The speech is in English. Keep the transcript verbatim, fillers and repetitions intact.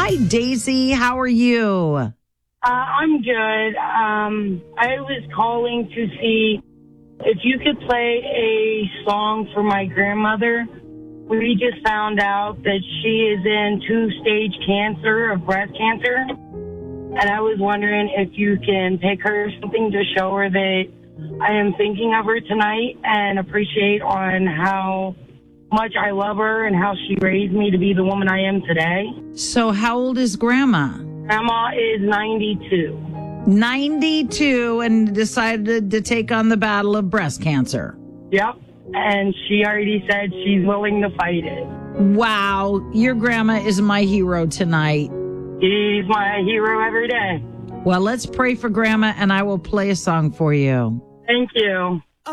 Hi, Daisy. How are you? Uh, I'm good. Um, I was calling to see if you could play a song for my grandmother. We just found out that she is in two-stage cancer of breast cancer. And I was wondering if you can pick her something to show her that I am thinking of her tonight and appreciate on how much I love her and how she raised me to be the woman I am today. So how old is Grandma? Grandma is ninety-two. ninety-two and decided to take on the battle of breast cancer. Yep. And she already said she's willing to fight it. Wow. Your grandma is my hero tonight. She's my hero every day. Well, let's pray for Grandma and I will play a song for you. Thank you.